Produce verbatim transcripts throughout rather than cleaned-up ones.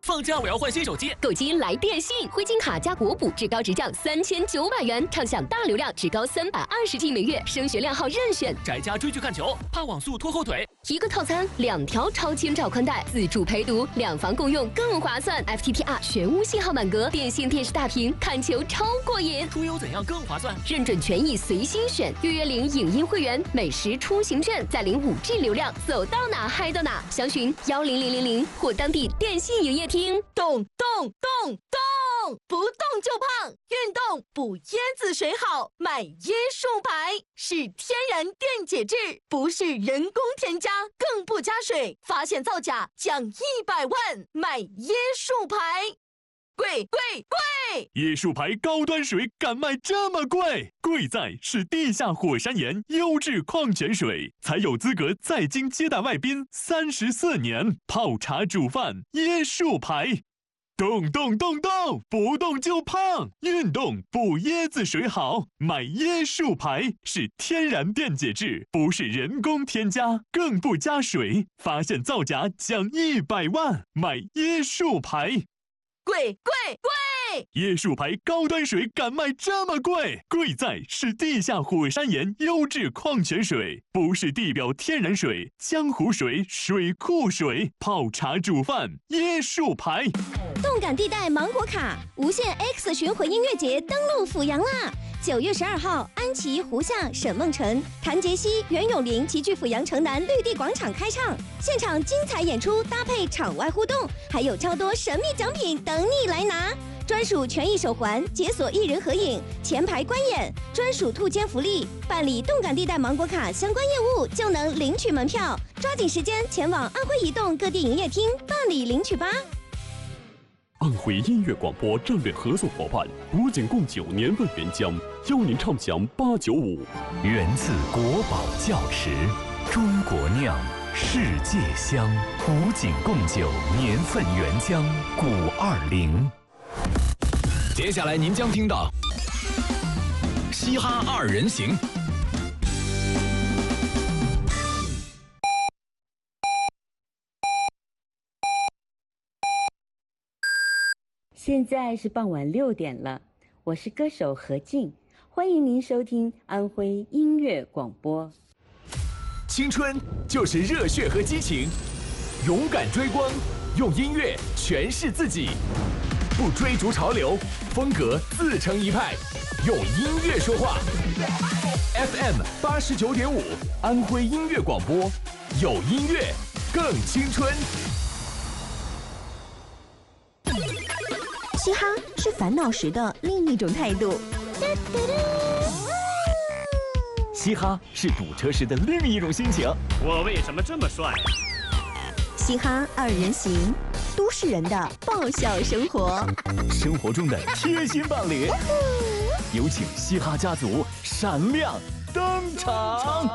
放假我要换新手机， 购机来电信，灰金卡加国补，至高直降三千九百元，畅享大流量，至高三百二十 G 每月，升学靓号任选。 宅家追剧看球，怕网速拖后腿。 一个套餐，两条超千兆宽带，自助陪读，两房共用更划算。F T T R 全屋信号满格，电信电视大屏，看球超过瘾。 出游怎样更划算？ 认准权益随心选，预约领影音会员，美食出行券，再领五 G 流量，走到哪嗨到哪。详询幺零零零零或当地电信营业厅。 动动动动，不动就胖，运动补椰子水好，买椰树牌是天然电解质，不是人工添加，更不加水，发现造假奖一百万，买椰树牌。贵贵贵！ 椰树牌高端水敢卖这么贵？贵在是地下火山岩优质矿泉水，才有资格在京接待外宾三十四年。泡茶煮饭，椰树牌。动动动动，不动就胖，运动补椰子水好，买椰树牌是天然电解质，不是人工添加，更不加水，发现造假奖一百万，买椰树牌。 贵贵贵！ 椰树牌高端水敢卖这么贵？贵在是地下火山岩优质矿泉水，不是地表天然水、江湖水、水库水，泡茶煮饭，椰树牌。 动感地带芒果卡无限 X 巡回音乐节登陆阜阳啦！九月十二号，安琪、胡夏、沈梦辰、谭杰希、袁咏琳齐聚阜阳城南绿地广场开唱，现场精彩演出搭配场外互动，还有超多神秘奖品等你来拿。专属权益手环、解锁艺人合影、前排观演、专属兔间福利，办理动感地带芒果卡相关业务就能领取门票，抓紧时间前往安徽移动各地营业厅办理领取吧。 安徽音乐广播战略合作伙伴古井贡酒年份原浆，邀您畅享八九五。 源自国宝窖池，中国酿，世界香。古井贡酒年份原浆古二零。 接下来您将听到嘻哈二人行。 现在是傍晚六点了，我是歌手何静，欢迎您收听安徽音乐广播。 青春就是热血和激情，勇敢追光，用音乐诠释自己，不追逐潮流，风格自成一派，用音乐说话。F M 八十九点五，安徽音乐广播，有音乐更青春。 嘻哈是烦恼时的另一种态度， 嘻哈是堵车时的另一种心情。 我为什么这么帅？ 嘻哈二人行，都市人的爆笑生活， 生活中的贴心伴侣。有请嘻哈家族闪亮登场。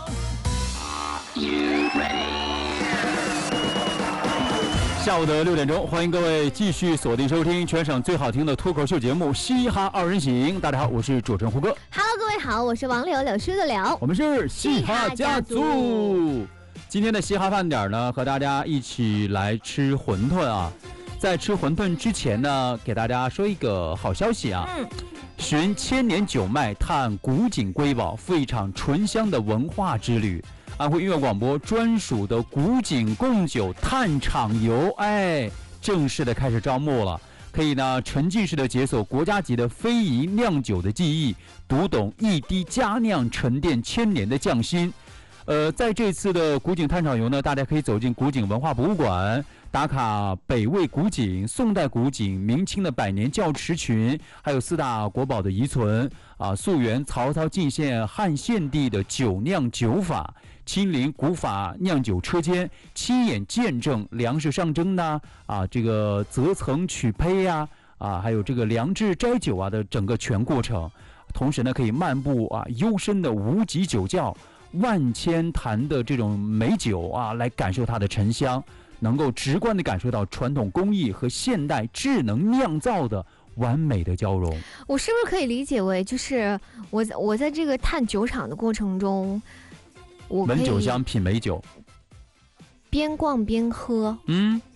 下午的六点钟，欢迎各位继续锁定收听全省最好听的脱口秀节目《嘻哈二人行》。大家好，我是主持人胡歌。 Hello， 各位好，我是王柳，柳絮的柳。 我们是嘻哈家族。今天的嘻哈饭点呢，和大家一起来吃馄饨啊。在吃馄饨之前呢，给大家说一个好消息啊。嗯。寻千年九脉，探古井瑰宝，赴一场醇香的文化之旅。安徽音乐广播专属的古井贡酒探场游，哎，正式的开始招募了。可以呢沉浸式的解锁国家级的非遗酿酒的技艺，读懂一滴佳酿沉淀千年的匠心。呃，在这次的古井探场游呢，大家可以走进古井文化博物馆，打卡北魏古井、宋代古井、明清的百年教池群，还有四大国宝的遗存啊，溯源曹操进献汉献帝的酒酿酒法，亲临古法酿酒车间，亲眼见证粮食上蒸呐啊，这个择层取胚呀 啊, 啊，还有这个良制摘酒啊的整个全过程。同时呢，可以漫步啊幽深的无极酒窖。万千坛的这种美酒啊，来感受它的沉香，能够直观地感受到传统工艺和现代智能酿造的完美的交融。 我是不是可以理解为，就是我我在这个探酒厂的过程中，我闻酒香品美酒， 边逛边喝， 嗯，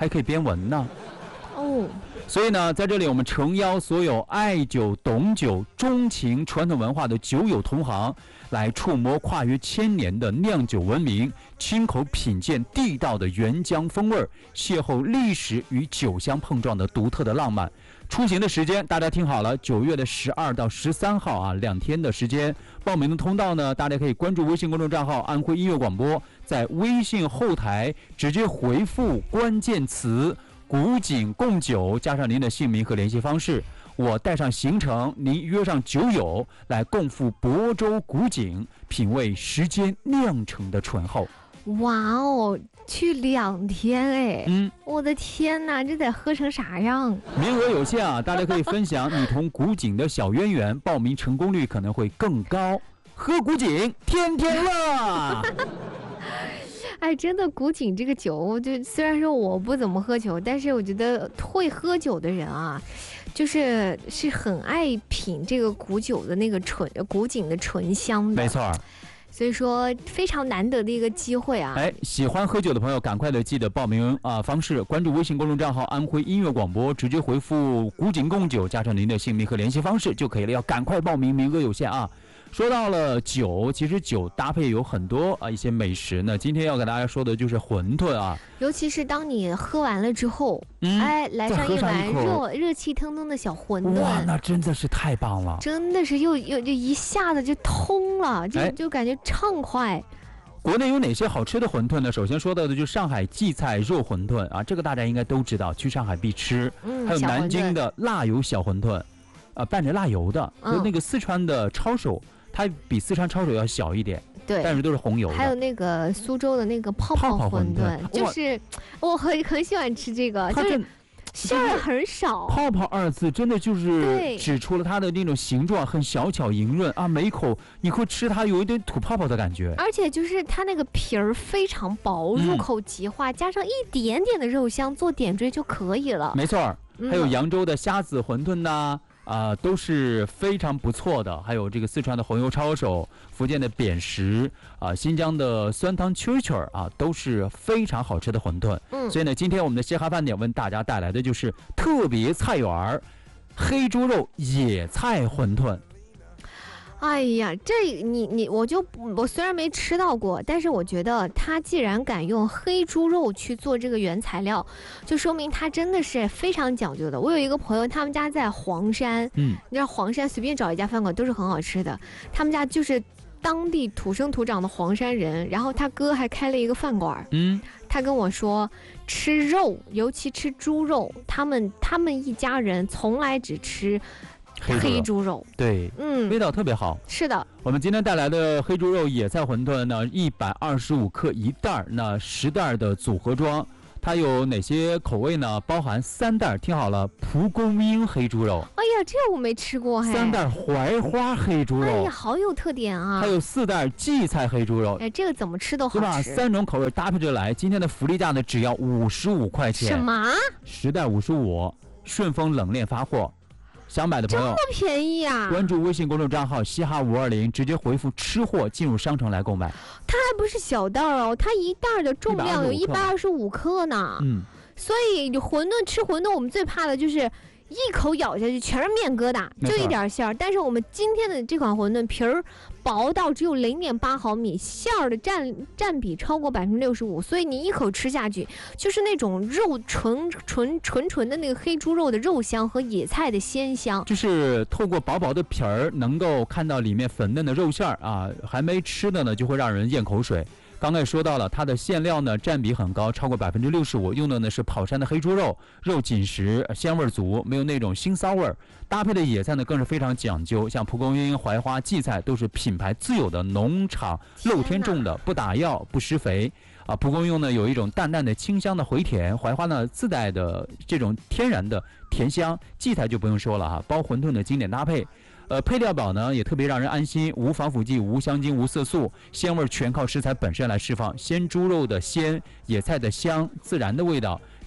还可以边闻呢。 哦， 所以呢，在这里我们诚邀所有爱酒、懂酒、钟情传统文化的酒友同行，来触摸跨越千年的酿酒文明，亲口品鉴地道的原浆风味，邂逅历史与酒香碰撞的独特的浪漫。出行的时间大家听好了，九月的十二到十三号啊，两天的时间。报名的通道呢，大家可以关注微信公众账号安徽音乐广播，在微信后台直接回复关键词古井贡酒，加上您的姓名和联系方式，我带上行程，您约上酒友来共赴亳州古井，品味时间酿成的醇厚。 哇哦，去两天哎！ 嗯， 我的天哪，这得喝成啥样？ 名额有限啊，大家可以分享你同古井的小渊源，报名成功率可能会更高。喝古井，天天乐。 哎，真的古井这个酒，就虽然说我不怎么喝酒，但是我觉得会喝酒的人啊，就是是很爱品这个古酒的那个醇，古井的醇香的。 没错。 所以说非常难得的一个机会啊！ 哎，喜欢喝酒的朋友，赶快的记得报名啊！方式关注微信公众账号安徽音乐广播，直接回复古井贡酒，加上您的姓名和联系方式就可以了。要赶快报名，名额有限啊！说到了酒，其实酒搭配有很多啊一些美食呢。今天要给大家说的就是馄饨啊， 尤其是当你喝完了之后， 嗯、 哎，来上一碗一热热气腾腾的小馄饨， 哇，那真的是太棒了！ 真的是又又就一下子就通了，就、 哎、 就感觉畅快。 国内有哪些好吃的馄饨呢？首先说到的就是上海荠菜肉馄饨啊，这个大家应该都知道，去上海必吃。 嗯， 还有南京的辣油小馄饨，啊，拌着辣油的， 嗯、 和那个四川的抄手。它比四川抄手要小一点， 对， 但是都是红油的。 还有那个苏州的那个泡泡泡馄饨， 就是我很很喜欢吃这个，就是馅儿很少。 泡泡二字真的就是指出了它的那种形状很小巧莹润啊，每一口你会吃它有一点吐泡泡的感觉。 而且就是它那个皮儿非常薄，入口即化，嗯、加上一点点的肉香做点缀就可以了。 没错， 嗯、 还有扬州的虾子馄饨呐。啊、呃，都是非常不错的。还有这个四川的红油抄手，福建的扁食啊、呃，新疆的酸汤蛐蛐儿啊，都是非常好吃的馄饨。 嗯，所以呢，今天我们的嘻哈饭点为大家带来的就是特别菜园儿黑猪肉野菜馄饨。 哎呀，这你你我就我虽然没吃到过，但是我觉得他既然敢用黑猪肉去做这个原材料，就说明他真的是非常讲究的。我有一个朋友，他们家在黄山， 嗯， 你知道黄山随便找一家饭馆都是很好吃的，他们家就是当地土生土长的黄山人，然后他哥还开了一个饭馆， 嗯， 他跟我说吃肉，尤其吃猪肉，他们他们一家人从来只吃黑 猪, 黑猪肉， 对， 嗯， 味道特别好。 是的， 我们今天带来的黑猪肉野菜馄饨呢，一百二十五克一袋，那十袋的组合装，它有哪些口味呢？包含三袋，听好了，蒲公英黑猪肉。 哎呀，这我没吃过， 三袋槐花黑猪肉。 哎呀，好有特点啊！ 还有四袋荠菜黑猪肉。 哎，这个怎么吃都好吃， 对吧？三种口味搭配着来，今天的福利价呢，只要五十五块钱。 什么？ 十袋五十五，顺丰冷链发货。想买的朋友， 这么便宜啊！ 关注微信公众账号嘻哈五二零，直接回复吃货进入商城来购买。 它还不是小袋哦，它一袋的重量有一百二十五克呢。 嗯， 所以馄饨吃馄饨，我们最怕的就是一口咬下去全是面疙瘩，就一点馅儿。但是我们今天的这款馄饨皮儿薄到只有零点八毫米，馅儿的占占比超过百分之六十五，所以你一口吃下去就是那种肉纯纯纯纯的那个黑猪肉的肉香和野菜的鲜香， 就是透过薄薄的皮儿能够看到里面粉嫩的肉馅儿啊，还没吃的呢就会让人咽口水。刚才也说到了，它的馅料呢占比很高，超过百分之六十五，用的呢是跑山的黑猪肉，肉紧实，鲜味足，没有那种腥臊味儿。搭配的野菜呢更是非常讲究，像蒲公英、槐花、荠菜都是品牌自有的农场露天种的，不打药、不施肥。啊，蒲公英呢有一种淡淡的清香的回甜，槐花呢自带的这种天然的甜香，荠菜就不用说了哈，包馄饨的经典搭配。呃，配料表呢也特别让人安心，无防腐剂、无香精、无色素，鲜味全靠食材本身来释放。鲜猪肉的鲜，野菜的香，自然的味道，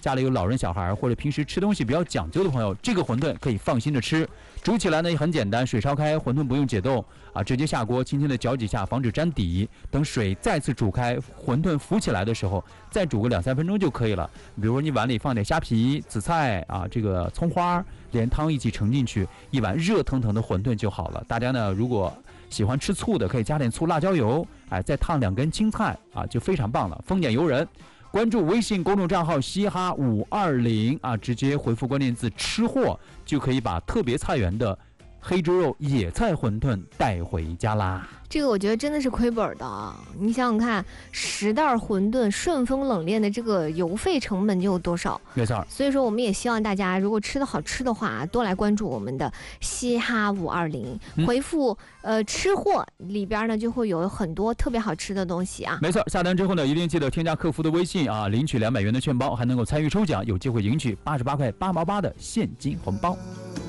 家里有老人小孩或者平时吃东西比较讲究的朋友，这个馄饨可以放心的吃。煮起来呢也很简单，水烧开，馄饨不用解冻啊，直接下锅，轻轻的搅几下，防止粘底。等水再次煮开，馄饨浮起来的时候，再煮个两三分钟就可以了。比如说你碗里放点虾皮、紫菜啊，这个葱花，连汤一起盛进去，一碗热腾腾的馄饨就好了。大家呢如果喜欢吃醋的，可以加点醋、辣椒油，哎，再烫两根青菜啊，就非常棒了，丰俭由人。关注微信公众账号嘻哈五二零啊，直接回复关键字吃货，就可以把特别菜园的黑猪肉野菜馄饨带回家啦。 这个我觉得真的是亏本的啊！你想想看，十袋馄饨顺丰冷链的这个邮费成本就有多少？ 没错。 所以说，我们也希望大家如果吃的好吃的话，多来关注我们的嘻哈五二零，回复呃吃货里边呢就会有很多特别好吃的东西啊。 没错，下单之后呢，一定记得添加客服的微信啊，领取两百元的券包，还能够参与抽奖，有机会赢取八十八块八毛八的现金红包。